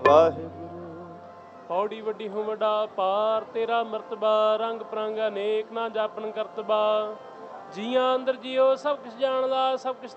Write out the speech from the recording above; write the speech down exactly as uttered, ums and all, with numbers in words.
ਵਾਹਿਗੁਰੂ। ਪੌੜੀ ਵੱਡੀ ਹੋ ਵੱਡਾ ਪਾਰ ਤੇਰਾ ਮਰਤਬਾ, ਰੰਗ ਪ੍ਰੰਗ ਅਨੇਕ ਨਾ ਜਾਪਨ ਕਰਤਬਾ। ਜੀਆਂ ਅੰਦਰ ਜੀਓ ਸਭ ਕੁਛ ਜਾਣਦਾ, ਸਭ ਕੁਛ